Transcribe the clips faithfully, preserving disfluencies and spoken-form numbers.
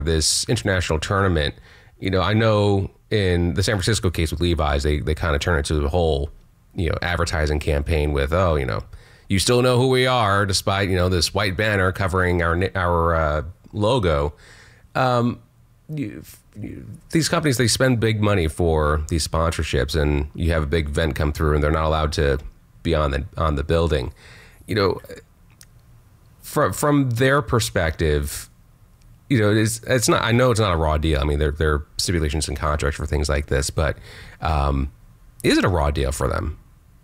this international tournament, you know, I know in the San Francisco case with Levi's, they, they kind of turn it to the whole, you know, advertising campaign with, oh, you know, you still know who we are despite, you know, this white banner covering our our uh, logo. Um, you, you, these companies, they spend big money for these sponsorships, and you have a big event come through and they're not allowed to be on the on the building. You know, from from their perspective, you know, it's it's not. I know it's not a raw deal. I mean, there there are stipulations and contracts for things like this, but um, is it a raw deal for them?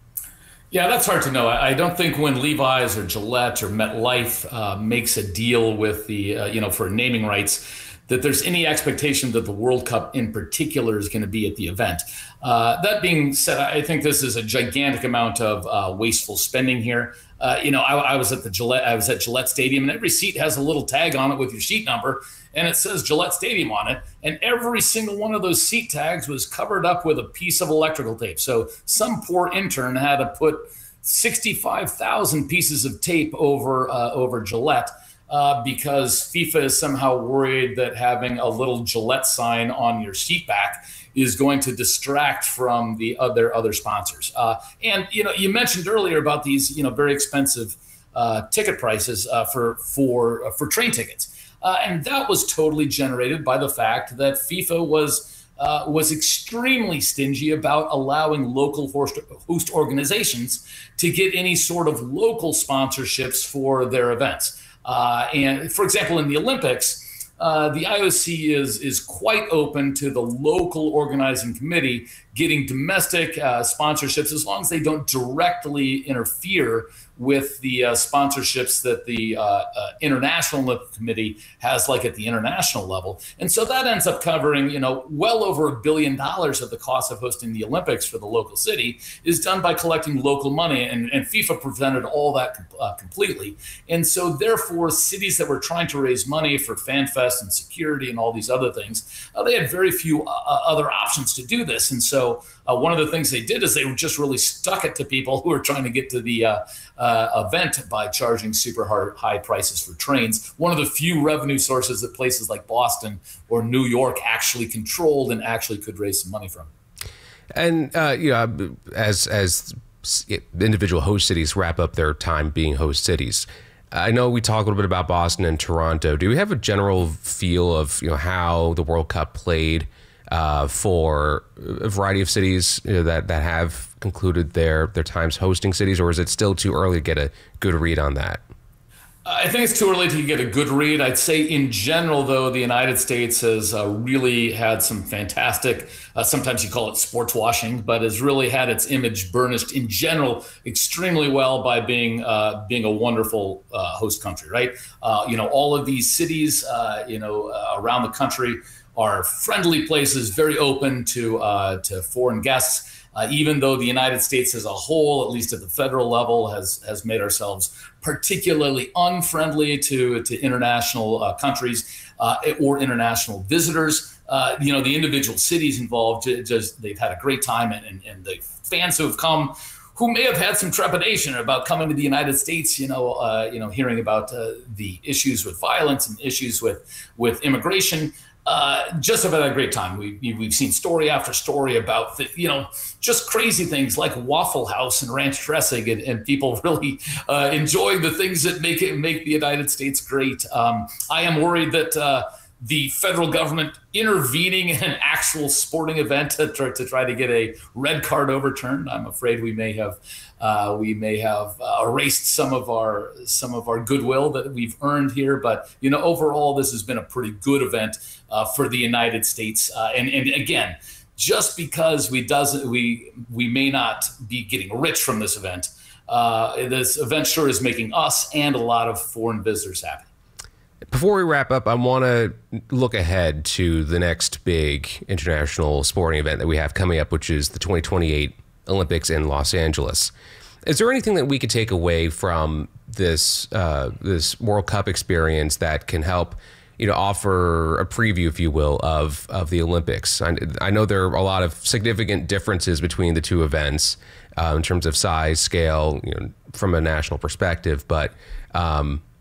Yeah, that's hard to know. I don't think when Levi's or Gillette or MetLife uh, makes a deal with the, uh, you know, for naming rights, that there's any expectation that the World Cup in particular is going to be at the event. Uh, that being said, I think this is a gigantic amount of uh, wasteful spending here. Uh, you know, I, I was at the Gillette, I was at Gillette Stadium, and every seat has a little tag on it with your seat number, and it says Gillette Stadium on it. And every single one of those seat tags was covered up with a piece of electrical tape. So some poor intern had to put sixty-five thousand pieces of tape over uh, over Gillette uh, because FIFA is somehow worried that having a little Gillette sign on your seat back is going to distract from the other other sponsors. Uh, and you know, you mentioned earlier about these, you know, very expensive uh, ticket prices uh, for for uh, for train tickets, uh, and that was totally generated by the fact that FIFA was uh, was extremely stingy about allowing local host, host organizations to get any sort of local sponsorships for their events. Uh, and for example, in the Olympics, Uh, the I O C is is quite open to the local organizing committee getting domestic uh, sponsorships as long as they don't directly interfere with the uh, sponsorships that the uh, uh, International Olympic Committee has, like at the international level. And so that ends up covering, you know, well over a billion dollars of the cost of hosting the Olympics for the local city is done by collecting local money, and, and FIFA prevented all that uh, completely. And so therefore, cities that were trying to raise money for FanFest and security and all these other things, uh, they had very few uh, other options to do this. And so uh, one of the things they did is they just really stuck it to people who were trying to get to the uh, uh, event by charging super hard, high prices for trains. One of the few revenue sources that places like Boston or New York actually controlled and actually could raise some money from. And uh, you know, as as individual host cities wrap up their time being host cities, I know we talk a little bit about Boston and Toronto. Do we have a general feel of, you know, how the World Cup played uh, for a variety of cities, you know, that that have concluded their their times hosting cities, or is it still too early to get a good read on that? I think it's too early to get a good read. I'd say in general, though, the United States has uh, really had some fantastic, uh, sometimes you call it sports washing, but has really had its image burnished in general extremely well by being uh, being a wonderful uh, host country, right? Uh, you know, all of these cities, uh, you know, uh, around the country are friendly places, very open to uh, to foreign guests. Uh, even though the United States as a whole, at least at the federal level, has has made ourselves particularly unfriendly to, to international uh, countries uh, or international visitors. Uh, you know, the individual cities involved, just they've had a great time, and, and, and the fans who have come, who may have had some trepidation about coming to the United States, you know, uh, you know, hearing about uh, the issues with violence and issues with with immigration. Uh, just have had a great time. We, we've seen story after story about, the, you know, just crazy things like Waffle House and ranch dressing, and, and people really uh, enjoying the things that make it make the United States great. Um, I am worried that uh, the federal government intervening in an actual sporting event to try, to try to get a red card overturned, I'm afraid we may have uh, we may have uh, erased some of our some of our goodwill that we've earned here. But you know, overall, this has been a pretty good event uh, for the United States. Uh, and and again, just because we doesn't we we may not be getting rich from this event, uh, this event sure is making us and a lot of foreign visitors happy. Before we wrap up, I want to look ahead to the next big international sporting event that we have coming up, which is the twenty twenty-eight Olympics in Los Angeles. Is there anything that we could take away from this uh, this World Cup experience that can help, you know, offer a preview, if you will, of of the Olympics? I, I know there are a lot of significant differences between the two events uh, in terms of size, scale, you know, from a national perspective, but um,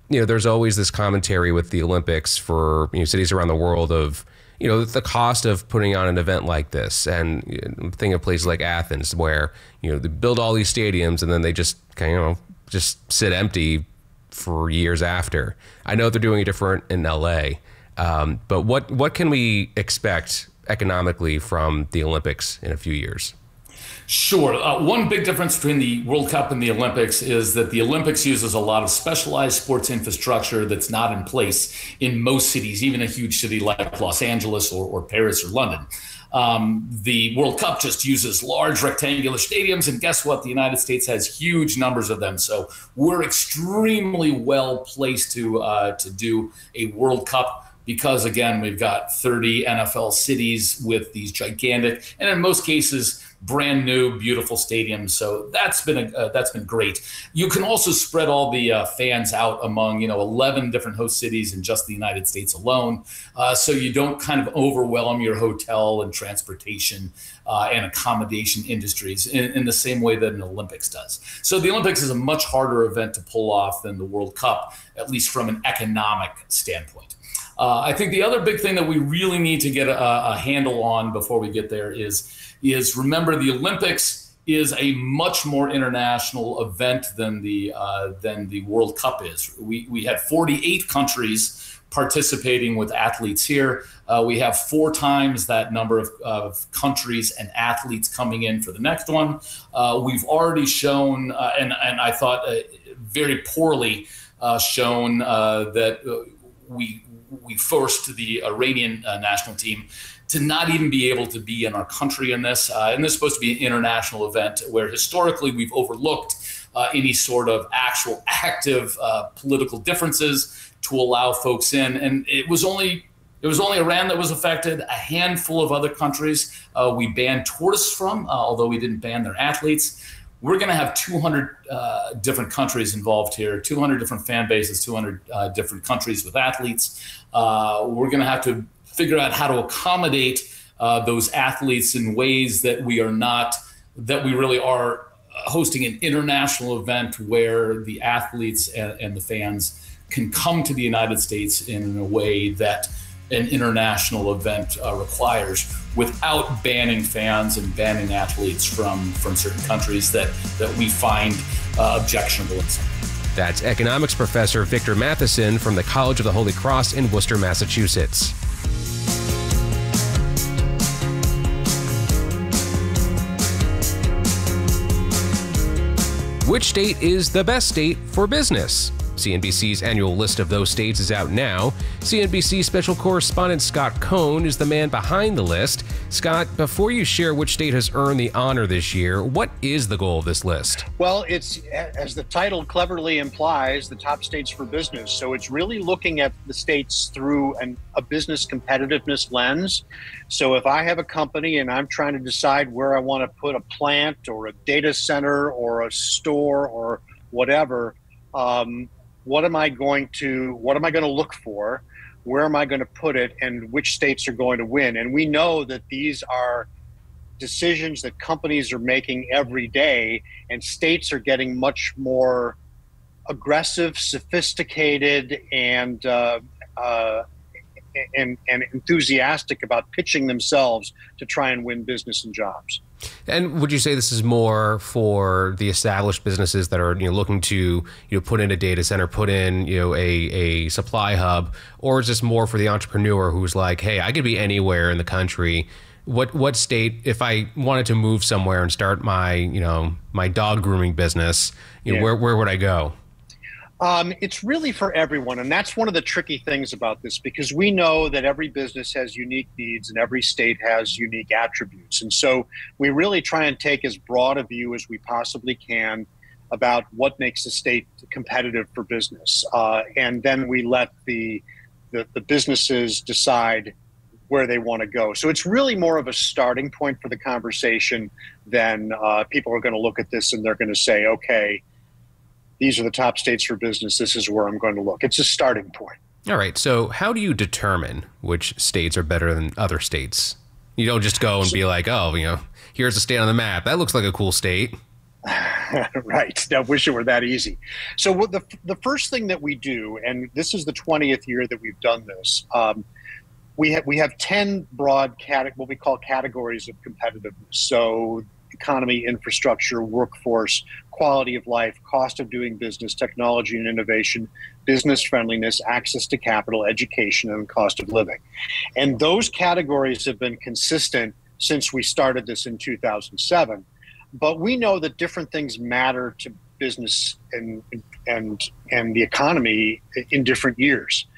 you know, there's always this commentary with the Olympics for, you know, cities around the world of, you know, the cost of putting on an event like this. And you know, think of places like Athens where, you know, they build all these stadiums and then they just kind of, you know, just sit empty for years after. I know they're doing it different in L A, um, but what, what can we expect economically from the Olympics in a few years? Sure. Uh, one big difference between the World Cup and the Olympics is that the Olympics uses a lot of specialized sports infrastructure that's not in place in most cities, even a huge city like Los Angeles or, or Paris or London. Um, the World Cup just uses large rectangular stadiums, and guess what? The United States has huge numbers of them. So we're extremely well placed to uh, to do a World Cup because, again, we've got thirty N F L cities with these gigantic, and in most cases, brand new, beautiful stadiums. So that's been a, uh, that's been great. You can also spread all the uh, fans out among, you know, eleven different host cities in just the United States alone. Uh, so you don't kind of overwhelm your hotel and transportation uh, and accommodation industries in, in the same way that an Olympics does. So the Olympics is a much harder event to pull off than the World Cup, at least from an economic standpoint. Uh, I think the other big thing that we really need to get a, a handle on before we get there is, is remember the Olympics is a much more international event than the uh, than the World Cup is. We we had forty-eight countries participating with athletes here. Uh, we have four times that number of, of countries and athletes coming in for the next one. Uh, we've already shown, uh, and and I thought uh, very poorly uh, shown uh, that uh, we. we forced the Iranian uh, national team to not even be able to be in our country in this. Uh, and this is supposed to be an international event where historically we've overlooked uh, any sort of actual active uh, political differences to allow folks in. And it was only it was only Iran that was affected. A handful of other countries uh, we banned tourists from, uh, although we didn't ban their athletes. We're going to have two hundred uh, different countries involved here, two hundred different fan bases, two hundred uh, different countries with athletes. Uh, we're going to have to figure out how to accommodate uh, those athletes in ways that we are not, that we really are hosting an international event where the athletes and, and the fans can come to the United States in a way that an international event uh, requires, without banning fans and banning athletes from, from certain countries that, that we find uh, objectionable in some. That's economics professor Victor Matheson from the College of the Holy Cross in Worcester, Massachusetts. Which state is the best state for business? C N B C's annual list of those states is out now. C N B C special correspondent Scott Cohn is the man behind the list. Scott, before you share which state has earned the honor this year, what is the goal of this list? Well, it's, as the title cleverly implies, the top states for business. So it's really looking at the states through an, a business competitiveness lens. So if I have a company and I'm trying to decide where I want to put a plant or a data center or a store or whatever, um, what am I going to, what am I going to look for? Where am I going to put it, and which states are going to win? And we know that these are decisions that companies are making every day, and states are getting much more aggressive, sophisticated, and uh, uh, and, and enthusiastic about pitching themselves to try and win business and jobs. And would you say this is more for the established businesses that are, you know, looking to, you know, put in a data center, put in, you know, a, a supply hub, or is this more for the entrepreneur who's like, hey, I could be anywhere in the country. What what state, if I wanted to move somewhere and start my, you know, my dog grooming business, you know, Yeah. where where would I go? Um, it's really for everyone. And that's one of the tricky things about this, because we know that every business has unique needs and every state has unique attributes. And so we really try and take as broad a view as we possibly can about what makes a state competitive for business. Uh, and then we let the, the, the businesses decide where they want to go. So it's really more of a starting point for the conversation than uh, people are going to look at this and they're going to say, okay, these are the top states for business. This is where I'm going to look. It's a starting point. All right. So how do you determine which states are better than other states? You don't just go and be like, oh, you know, here's a state on the map. That looks like a cool state. Right. I wish it were that easy. So what the the first thing that we do, and this is the twentieth year that we've done this, um, we have we have ten broad cate- what we call categories of competitiveness. So economy, infrastructure, workforce, quality of life, cost of doing business, technology and innovation, business friendliness, access to capital, education, and cost of living. And those categories have been consistent since we started this in two thousand seven. But we know that different things matter to business and and and the economy in different years.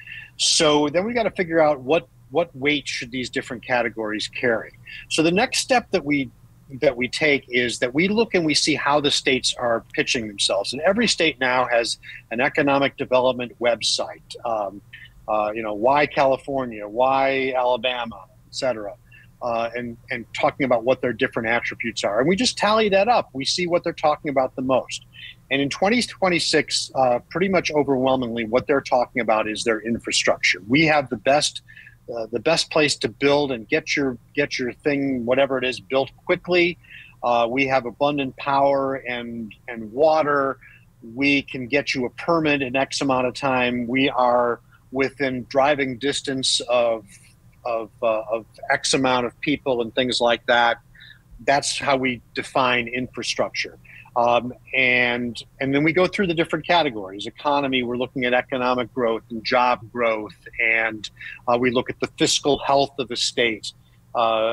So then we got to figure out what what weight should these different categories carry. So the next step that we that we take is that we look and we see how the states are pitching themselves. And every state now has an economic development website. Um, uh, you know, why California, why Alabama, et cetera. Uh, and, and talking about what their different attributes are. And we just tally that up. We see what they're talking about the most. And in twenty twenty-six, uh, pretty much overwhelmingly, what they're talking about is their infrastructure. We have the best uh, the best place to build and get your get your thing, whatever it is, built quickly. Uh, we have abundant power and, and water. We can get you a permit in X amount of time. We are within driving distance of Of, uh, of X amount of people and things like that. That's how we define infrastructure. Um, and and then we go through the different categories. Economy, we're looking at economic growth and job growth, and uh, we look at the fiscal health of the state. Uh,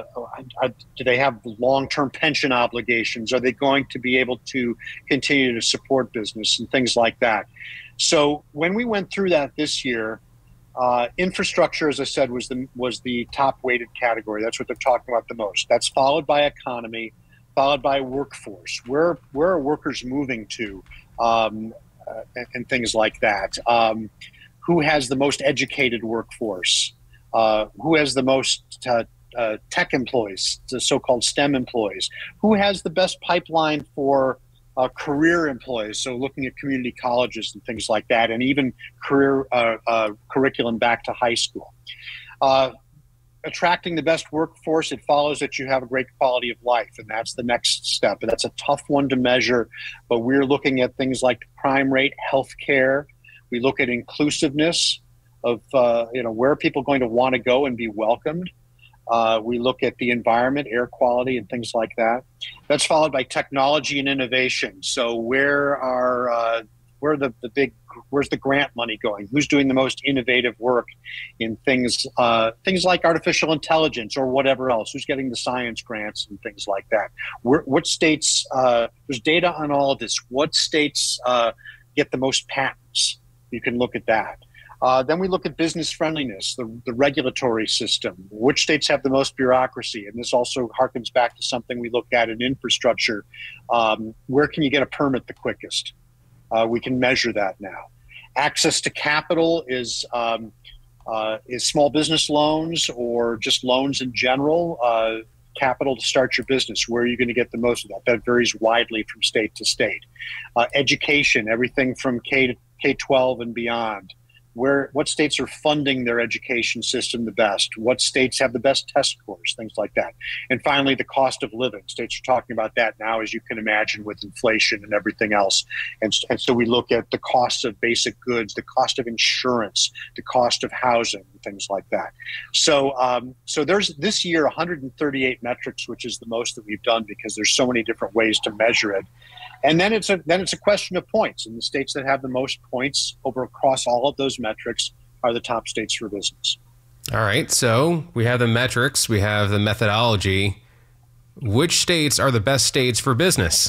do they have long-term pension obligations? Are they going to be able to continue to support business and things like that? So when we went through that this year, Uh, infrastructure, as I said, was the was the top weighted category. That's what they're talking about the most. That's followed by economy, followed by workforce. Where where are workers moving to, um, uh, and, and things like that. Um, who has the most educated workforce? Uh, who has the most uh, uh, tech employees, the so-called STEM employees? Who has the best pipeline for Uh, career employees, so looking at community colleges and things like that, and even career uh, uh, curriculum back to high school. Uh, attracting the best workforce, it follows that you have a great quality of life, and that's the next step. And that's a tough one to measure, but we're looking at things like the crime rate, healthcare. We look at inclusiveness of uh, you know where are people going to want to go and be welcomed. Uh, we look at the environment, air quality, and things like that. That's followed by technology and innovation. So where are uh, where the, the big where's the grant money going? Who's doing the most innovative work in things uh, things like artificial intelligence or whatever else? Who's getting the science grants and things like that? Where, what states? Uh, there's data on all of this. What states uh, get the most patents? You can look at that. Uh, then we look at business friendliness, the, the regulatory system, which states have the most bureaucracy. And this also harkens back to something we look at in infrastructure. Um, where can you get a permit the quickest? Uh, we can measure that now. Access to capital is, um, uh, is small business loans or just loans in general. Uh, capital to start your business. Where are you going to get the most of that? That varies widely from state to state. Uh, education, everything from K to K twelve and beyond. Where, what states are funding their education system the best? What states have the best test scores? Things like that. And finally, the cost of living. States are talking about that now, as you can imagine, with inflation and everything else. And, and so we look at the costs of basic goods, the cost of insurance, the cost of housing, and things like that. So, um, so there's this year one hundred thirty-eight metrics, which is the most that we've done because there's so many different ways to measure it. And then it's a then it's a question of points. And the states that have the most points over across all of those metrics are the top states for business. All right. So we have the metrics, we have the methodology. Which states are the best states for business?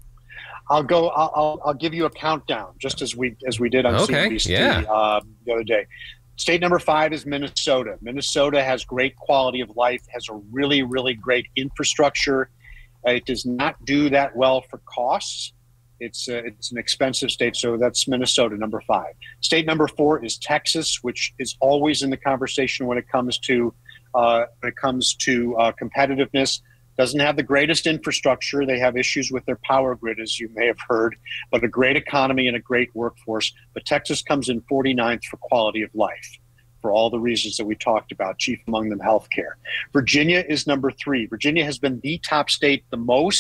I'll go. I'll, I'll, I'll give you a countdown, just as we as we did on okay. C N B C yeah. uh, the other day. State number five is Minnesota. Minnesota has great quality of life, has a really really great infrastructure. It does not do that well for costs. It's uh, it's an expensive state, so that's Minnesota, number five. State number four is Texas, which is always in the conversation when it comes to uh, when it comes to uh, competitiveness. Doesn't have the greatest infrastructure. They have issues with their power grid, as you may have heard, but a great economy and a great workforce. But Texas comes in forty-ninth for quality of life, for all the reasons that we talked about, chief among them healthcare. Virginia is number three. Virginia has been the top state the most.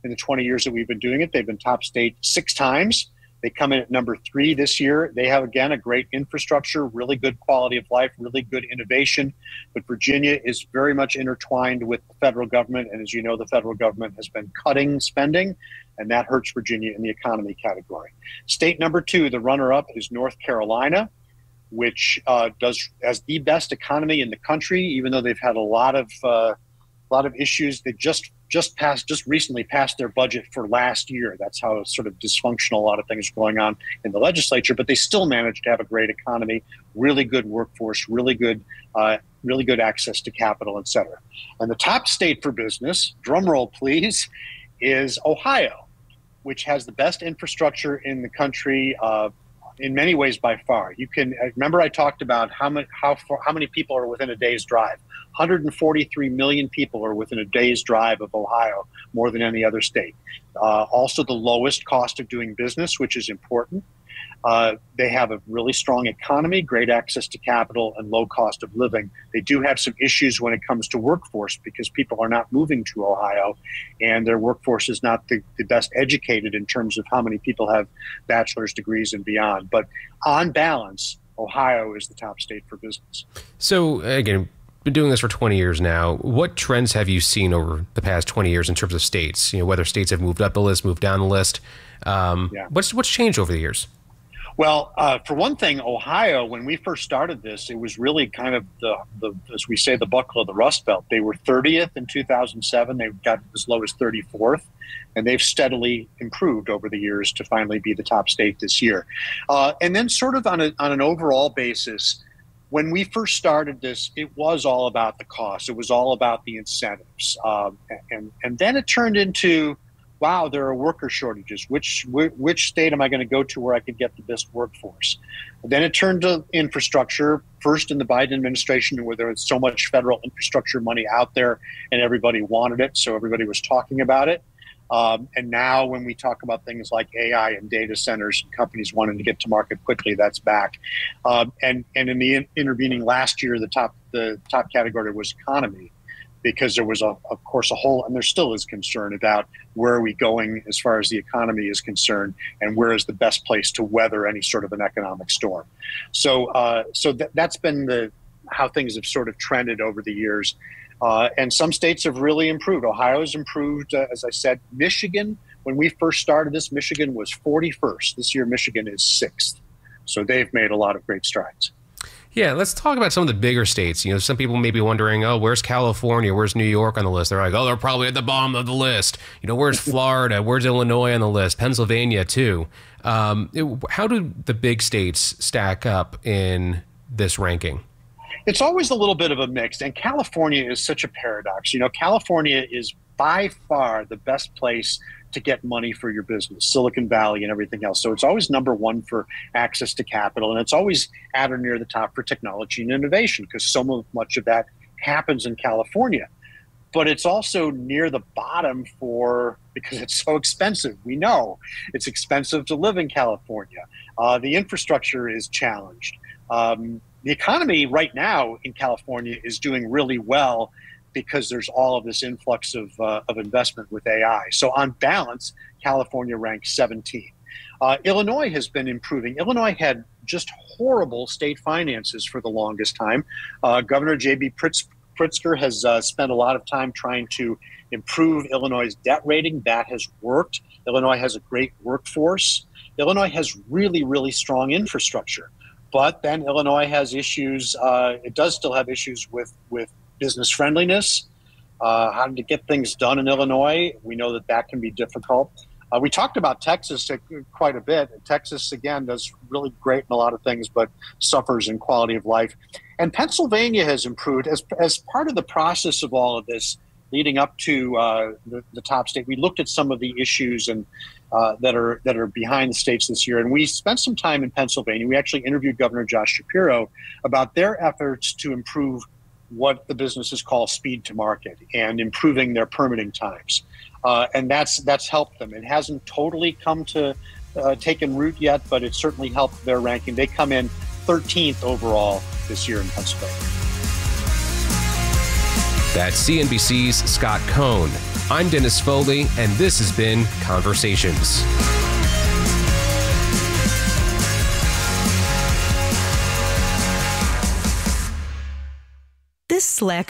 in the twenty years that we've been doing it. They've been top state six times. They come in at number three this year. They have, again, a great infrastructure, really good quality of life, really good innovation. But Virginia is very much intertwined with the federal government. And as you know, the federal government has been cutting spending, and that hurts Virginia in the economy category. State number two, the runner-up, is North Carolina, which uh, does has the best economy in the country, even though they've had a lot of uh, a lot of issues. They just just passed, just recently passed their budget for last year. That's how sort of dysfunctional a lot of things are going on in the legislature. But they still managed to have a great economy, really good workforce, really good, uh, really good access to capital, et cetera. And the top state for business, drum roll please, is Ohio, which has the best infrastructure in the country. Uh, in many ways, by far. You can remember I talked about how many how far, how many people are within a day's drive. one hundred forty-three million people are within a day's drive of Ohio, more than any other state. Uh, also, the lowest cost of doing business, which is important. Uh, they have a really strong economy, great access to capital, and low cost of living. They do have some issues when it comes to workforce because people are not moving to Ohio, and their workforce is not the, the best educated in terms of how many people have bachelor's degrees and beyond. But on balance, Ohio is the top state for business. So again, been doing this for twenty years now. What trends have you seen over the past twenty years in terms of states? You know, whether states have moved up the list, moved down the list. Um, yeah. What's what's changed over the years? Well, uh, for one thing, Ohio, when we first started this, it was really kind of the, the, as we say, the buckle of the Rust Belt. They were thirtieth in two thousand seven. They got as low as thirty-fourth, and they've steadily improved over the years to finally be the top state this year. Uh, and then sort of on, a, on an overall basis, when we first started this, it was all about the cost. It was all about the incentives. Um, and, and then it turned into, wow, there are worker shortages. Which which state am I going to go to where I could get the best workforce? Then it turned to infrastructure, first in the Biden administration, where there was so much federal infrastructure money out there and everybody wanted it, so everybody was talking about it. Um, and now when we talk about things like A I and data centers and companies wanting to get to market quickly, that's back. Um, and, and in the in- intervening last year, the top the top category was economy, because there was, a, of course, a whole, and there still is concern about where are we going as far as the economy is concerned, and where is the best place to weather any sort of an economic storm. So, uh, so th- that's been the how things have sort of trended over the years. Uh, and some states have really improved. Ohio has improved, uh, as I said. Michigan, when we first started this, Michigan was forty-first. This year, Michigan is sixth. So they've made a lot of great strides. Yeah, let's talk about some of the bigger states. You know, some people may be wondering, oh, where's California? Where's New York on the list? They're like, oh, they're probably at the bottom of the list. You know, where's Florida? Where's Illinois on the list? Pennsylvania, too. Um, it, how do the big states stack up in this ranking? It's always a little bit of a mix. And California is such a paradox. You know, California is by far the best place to get money for your business, Silicon Valley and everything else. So it's always number one for access to capital, and it's always at or near the top for technology and innovation, because so much of that happens in California. But it's also near the bottom for, because it's so expensive. We know it's expensive to live in California. Uh, the infrastructure is challenged. Um, the economy right now in California is doing really well, because there's all of this influx of, uh, of investment with A I. So on balance, California ranks seventeenth. Uh, Illinois has been improving. Illinois had just horrible state finances for the longest time. Uh, Governor J B Pritz, Pritzker has uh, spent a lot of time trying to improve Illinois' debt rating. That has worked. Illinois has a great workforce. Illinois has really, really strong infrastructure. But then Illinois has issues. Uh, it does still have issues with, with business friendliness, uh, how to get things done in Illinois. We know that that can be difficult. Uh, we talked about Texas quite a bit. Texas, again, does really great in a lot of things, but suffers in quality of life. And Pennsylvania has improved. As, as part of the process of all of this, leading up to uh, the, the top state, we looked at some of the issues and uh, that are that are behind the states this year. And we spent some time in Pennsylvania. We actually interviewed Governor Josh Shapiro about their efforts to improve what the businesses call speed to market and improving their permitting times. Uh, and that's that's helped them. It hasn't totally come to uh, taken root yet, but it certainly helped their ranking. They come in thirteenth overall this year in Pennsylvania. That's C N B C's Scott Cohn I'm Dennis Foley, and this has been Conversations. This Slack